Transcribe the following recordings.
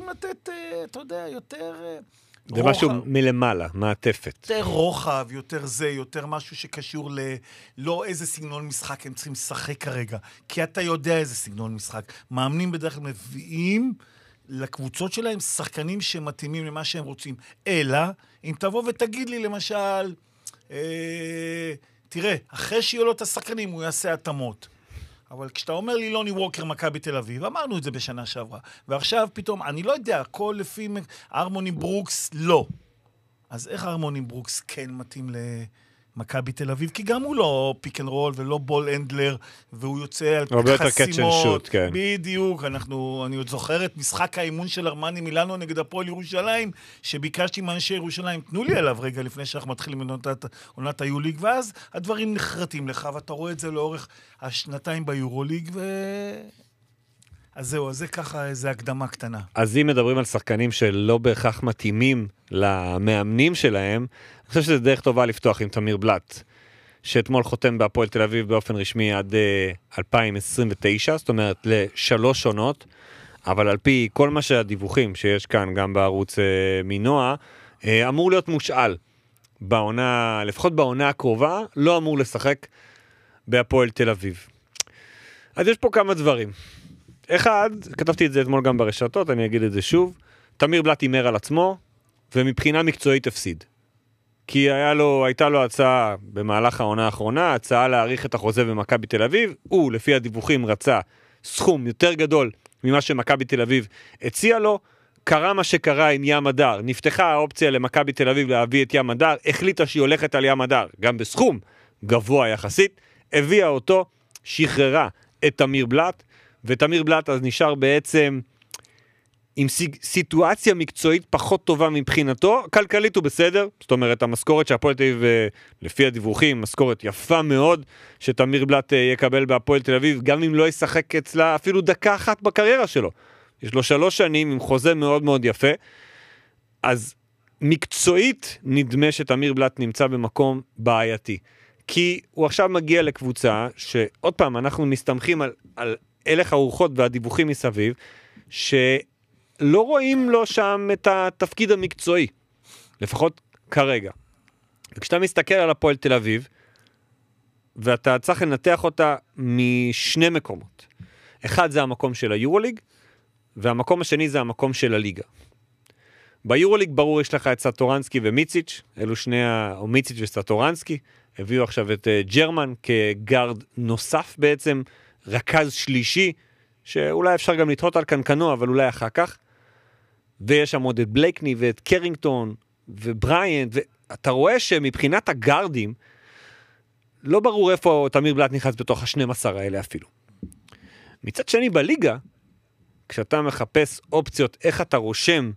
לתת, אתה יודע, יותר זה משהו מלמעלה, מעטפת. יותר רוחב, יותר זה, יותר משהו שקשור לא איזה סגנון משחק הם צריכים לשחק כרגע, כי אתה יודע איזה סגנון משחק. מאמנים בדרך כלל מביאים לקבוצות שלהם שחקנים שמתאימים למה שהם רוצים. אלא, אם תבוא ותגיד לי למשל, תראה, אחרי שיהיו לו את השחקנים, הוא יעשה התאמות. אבל כשאתה אומר לי לוני ווקר מכבי תל אביב, אמרנו את זה בשנה שעברה, ועכשיו פתאום, אני לא יודע, הכל לפי הרמוני ברוקס, לא. אז איך הרמוני ברוקס כן מתאים למכבי תל אביב? כי גם הוא לא פיק אנד רול ולא בול אנדלר, והוא יוצא על חסימות. כן. בדיוק, אני עוד זוכר את משחק האימון של ארמני מילאנו נגד הפועל ירושלים, שביקשתי מאנשי ירושלים, תנו לי עליו רגע לפני שאנחנו מתחילים עונת היוליג, ואז הדברים נחרטים לך, ואתה רואה את זה לאורך השנתיים ביורוליג, אז זהו, אז זה ככה איזו הקדמה קטנה. אז אם מדברים על שחקנים שלא בהכרח מתאימים למאמנים שלהם, אני חושב שזה דרך טובה לפתוח עם תמיר בלט, שאתמול חותם בהפועל תל אביב באופן רשמי עד 2029, זאת אומרת לשלוש עונות, אבל על פי כל מה שהדיווחים שיש כאן, גם בערוץ מינוע, אמור להיות מושאל בעונה, לפחות בעונה הקרובה, לא אמור לשחק בהפועל תל אביב. אז יש פה כמה דברים. אחד, כתבתי את זה אתמול גם ברשתות, אני אגיד את זה שוב, תמיר בלט אימר על עצמו, ומבחינה מקצועית הפסיד. כי הייתה לו הצעה במהלך העונה האחרונה, הצעה להאריך את החוזה במכבי תל אביב, הוא לפי הדיווחים רצה סכום יותר גדול ממה שמכבי תל אביב הציע לו, קרה מה שקרה עם ים הדר, נפתחה האופציה למכבי תל אביב להביא את ים הדר, החליטה שהיא הולכת על ים הדר, גם בסכום גבוה יחסית, הביאה אותו, שחררה את תמיר בלט, ותמיר בלט אז נשאר בעצם עם סיטואציה מקצועית פחות טובה מבחינתו, כלכלית הוא בסדר, זאת אומרת המשכורת שהפועל תל אביב, לפי הדיווחים, משכורת יפה מאוד, שתמיר בלט יקבל בהפועל תל אביב, גם אם לא ישחק אצלה אפילו דקה אחת בקריירה שלו. יש לו 3 שנים עם חוזה מאוד מאוד יפה, אז מקצועית נדמה שתמיר בלט נמצא במקום בעייתי, כי הוא עכשיו מגיע לקבוצה, שעוד פעם אנחנו מסתמכים על הלך הרוחות והדיווחים מסביב, שלא רואים לו שם את התפקיד המקצועי, לפחות כרגע. וכשאתה מסתכל על הפועל תל אביב, ואתה צריך לנתח אותה משני מקומות. אחד זה המקום של היורוליג, והמקום השני זה המקום של הליגה. ביורוליג ברור יש לך את סטורנסקי ומיציץ', אלו שני, או מיציץ' וסטורנסקי, הביאו עכשיו את ג'רמן כגארד נוסף בעצם, רכז שלישי, שאולי אפשר גם לתהות על קנקנו, אבל אולי אחר כך. ויש שם עוד את בלייקני ואת קרינגטון ובריינט, ואתה רואה שמבחינת הגארדים, לא ברור איפה תמיר בלט נכנס בתוך ה-12 האלה אפילו. מצד שני בליגה, כשאתה מחפש אופציות איך אתה רושם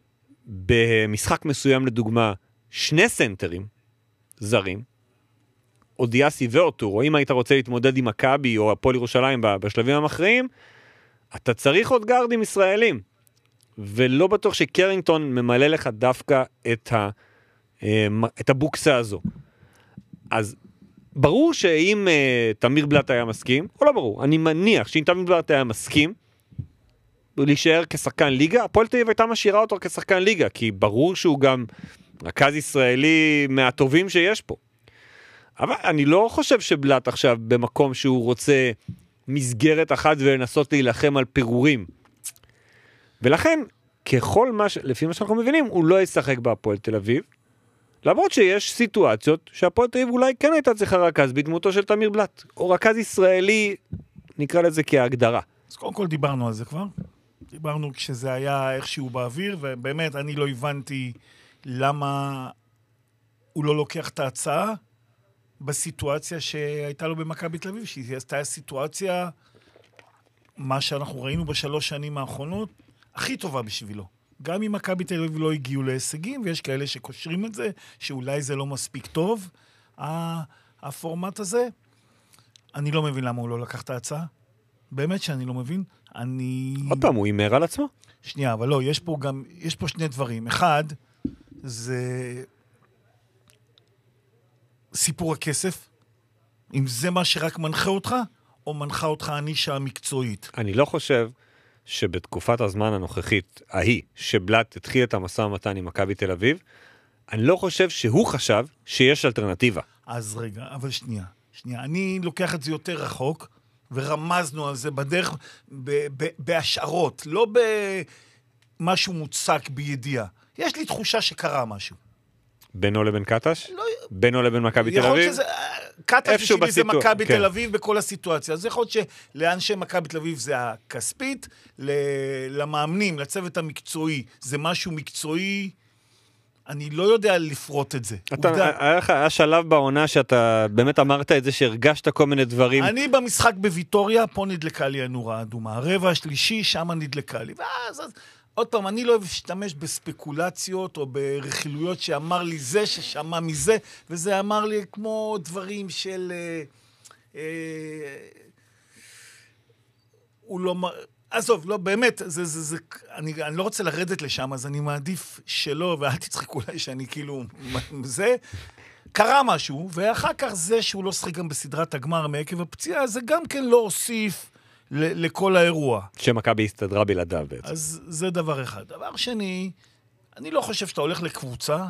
במשחק מסוים לדוגמה 2 סנטרים זרים, או דיאסי ואוטור, או אם היית רוצה להתמודד עם מכבי או הפועל ירושלים בשלבים המכריעים, אתה צריך עוד גארדים ישראלים, ולא בטוח שקרינגטון ממלא לך דווקא את הבוקסה הזו. אז ברור שאם תמיר בלט היה מסכים, או לא ברור, אני מניח שאם תמיר בלט היה מסכים, להישאר כשחקן ליגה, הפועל תל אביב הייתה משאירה אותו כשחקן ליגה, כי ברור שהוא גם רכז ישראלי מהטובים שיש פה. אבל אני לא חושב שבלט עכשיו במקום שהוא רוצה מסגרת אחת ולנסות להילחם על פירורים. ולכן, לפי מה שאנחנו מבינים, הוא לא ישחק בהפועל תל אביב, למרות שיש סיטואציות שהפועל תל אביב אולי כן הייתה צריכה רכז בדמותו של תמיר בלט, או רכז ישראלי, נקרא לזה כהגדרה. אז קודם כל דיברנו על זה כבר. דיברנו כשזה היה איכשהו באוויר, ובאמת אני לא הבנתי למה הוא לא לוקח את ההצעה בסיטואציה שהייתה לו במכבי תל אביב, שהיא הייתה סיטואציה, מה שאנחנו ראינו ב3 שנים האחרונות, הכי טובה בשבילו. גם אם מכבי תל אביב לא הגיעו להישגים, ויש כאלה שקושרים את זה, שאולי זה לא מספיק טוב, הפורמט הזה, אני לא מבין למה הוא לא לקח את ההצעה. באמת שאני לא מבין. עוד פעם, הוא אימר על עצמו? שנייה, אבל לא, יש פה 2 דברים. אחד, זה סיפור הכסף. אם זה מה שרק מנחה אותך, או מנחה אותך הנישה המקצועית. אני לא חושב שבתקופת הזמן הנוכחית, שבלט התחיל את המשא ומתן עם מכבי תל אביב, אני לא חושב שהוא חשב שיש אלטרנטיבה. אז רגע, אבל שנייה. אני לוקח את זה יותר רחוק, ורמזנו על זה בדרך, בהשערות, לא במשהו מוצק בידיעה. יש לי תחושה שקרה משהו. בינו לבין קטש? לא... בינו לבין מכבי תל אביב? יכול להיות קטש שלי זה מכבי תל אביב בכל הסיטואציה. אז יכול להיות שלאנשי מכבי תל אביב זה הכספית, למאמנים, לצוות המקצועי, זה משהו מקצועי, אני לא יודע לפרוט את זה. היה שלב בעונה שאתה באמת אמרת את זה, שהרגשת כל מיני דברים. אני במשחק בוויטוריה, פה נדלקה לי הנורה האדומה. הרבע השלישי, שם נדלקה לי. ואז, עוד פעם, אני לא אוהב להשתמש בספקולציות או ברכילויות שאמר לי זה, ששמע מזה, וזה אמר לי כמו דברים של... הוא לא... עזוב, לא, באמת, אני לא רוצה לרדת לשם, אז אני מעדיף שלא, ואל תצחקו אולי שאני כאילו... זה... קרה משהו, ואחר כך זה שהוא לא שחק גם בסדרת הגמר מעקב הפציעה, זה גם כן לא הוסיף לכל האירוע. שמכבי הסתדרה בלעדיו בעצם. אז זה דבר אחד. דבר שני, אני לא חושב שאתה הולך לקבוצה,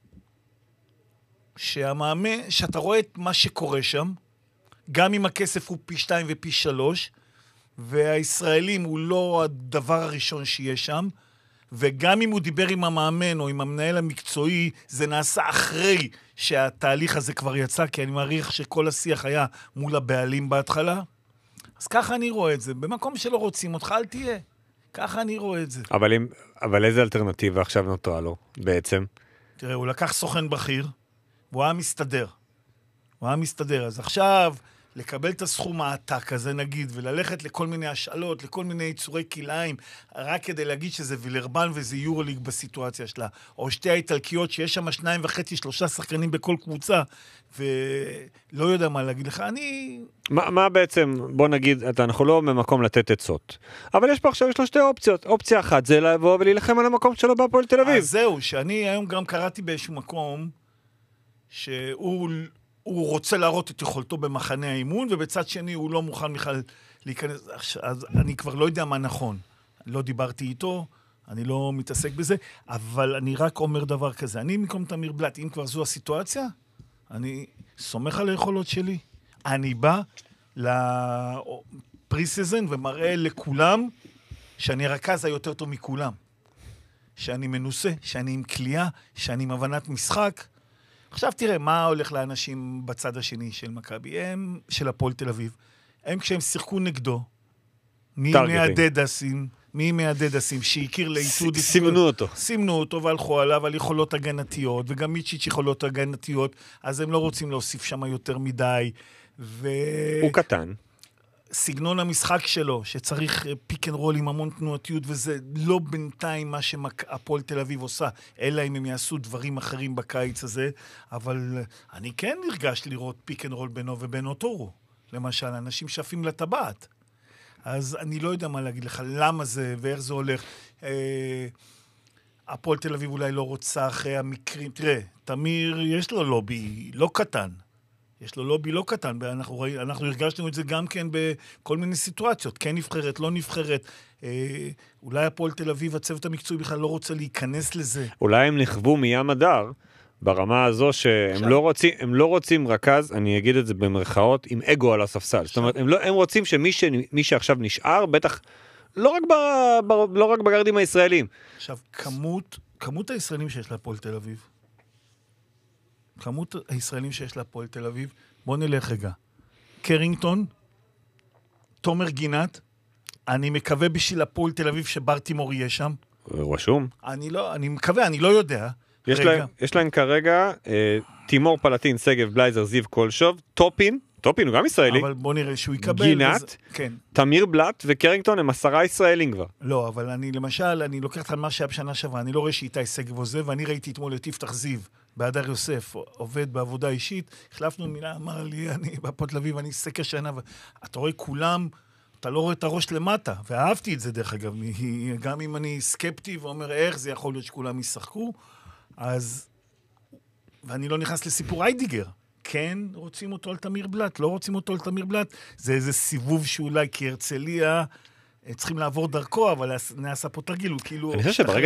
שאתה רואה את מה שקורה שם, גם אם הכסף הוא פי 2 ופי 3, והישראלים הוא לא הדבר הראשון שיש שם, וגם אם הוא דיבר עם המאמן או עם המנהל המקצועי, זה נעשה אחרי שהתהליך הזה כבר יצא, כי אני מעריך שכל השיח היה מול הבעלים בהתחלה. אז ככה אני רואה את זה. במקום שלא רוצים אותך, אל תהיה. ככה אני רואה את זה. אבל איזה אלטרנטיבה עכשיו נותרה לו בעצם? תראה, הוא לקח סוכן בכיר, והוא היה מסתדר. אז עכשיו... לקבל את הסכום העתק הזה נגיד, וללכת לכל מיני השאלות, לכל מיני יצורי כלאיים, רק כדי להגיד שזה וילרבן וזה יורוליג בסיטואציה שלה, או שתי האיטלקיות שיש שם 2.5-3 שחקנים בכל קבוצה, ולא יודע מה להגיד לך, מה בעצם, בוא נגיד, אנחנו לא במקום לתת עצות, אבל יש פה עכשיו לו שתי אופציות, אופציה אחת זה לבוא ולהילחם על המקום שלו בהפועל תל אביב. אז זהו, שאני היום גם קראתי באיזשהו מקום, הוא רוצה להראות את יכולתו במחנה האימון, ובצד שני הוא לא מוכן בכלל להיכנס. אז אני כבר לא יודע מה נכון. לא דיברתי איתו, אני לא מתעסק בזה, אבל אני רק אומר דבר כזה. אני במקום תמיר בלט, אם כבר זו הסיטואציה, אני סומך על היכולות שלי. אני בא לפרי-סיזן ומראה לכולם שאני רכז היותר טוב מכולם. שאני מנוסה, שאני עם כלייה, שאני עם הבנת משחק, עכשיו תראה, מה הולך לאנשים בצד השני של מכבי, של הפועל תל אביב. הם כשהם שיחקו נגדו, מי מהדדסים שהכיר לעיתוד... סימנו אותו והלכו עליו על יכולות הגנתיות, וגם מיצ'יץ' יכולות הגנתיות, אז הם לא רוצים להוסיף שם יותר מדי. הוא קטן. סגנון המשחק שלו, שצריך פיק אנד רול עם המון תנועתיות, וזה לא בינתיים מה שהפועל תל אביב עושה, אלא אם הם יעשו דברים אחרים בקיץ הזה, אבל אני כן נרגש לראות פיק אנד רול בינו ובין אוטורו, למשל, אנשים שפים לטבעת. אז אני לא יודע מה להגיד לך, למה זה ואיך זה הולך. הפועל תל אביב אולי לא רוצה אחרי המקרים, תראה, תמיר יש לו לובי לא קטן, יש לו לובי לא קטן, אנחנו הרגשנו את זה גם כן בכל מיני סיטואציות, כן נבחרת, לא נבחרת, אולי הפועל תל אביב, הצוות המקצועי בכלל לא רוצה להיכנס לזה. אולי הם נחוו מים הדר, ברמה הזו שהם לא רוצים רכז, אני אגיד את זה במרכאות, עם אגו על הספסל. זאת אומרת, הם רוצים שמי שעכשיו נשאר, בטח, לא רק בגרדים הישראלים. עכשיו, כמות הישראלים שיש להפועל תל אביב, כמות הישראלים שיש להפועל תל אביב, בוא נלך רגע. קרינגטון, תומר גינת, אני מקווה בשביל הפועל תל אביב שברטימור יהיה שם. רשום. אני מקווה, אני לא יודע. יש להם כרגע תימור פלטין, סגב, בלייזר, זיו קולשוב, טופין הוא גם ישראלי. אבל בוא נראה שהוא יקבל. גינת, כן. תמיר בלט וקרינגטון הם 10 ישראלים כבר. לא, אבל למשל, אני לוקח על מה שהיה בשנה שעברה, אני לא רואה שאיתי סגב עוזב, ואני ראיתי אתמול את יפתח זיו, בהדר יוסף, עובד בעבודה אישית, החלפנו מילה, אמר לי, אני בהפועל תל אביב, אני סקר שנה, אתה רואה כולם, אתה לא רואה את הראש למטה, ואהבתי את זה דרך אגב, גם אם אני סקפטי ואומר איך זה יכול להיות שכולם ישחקו, אז, ואני לא נכנס לסיפור איידיגר, כן רוצים אותו על תמיר בלט, לא רוצים אותו על תמיר בלט, זה איזה סיבוב שאולי כהרצליה צריכים לעבור דרכו, אבל נעשה פה תרגיל, הוא כאילו... אני חושב שברגע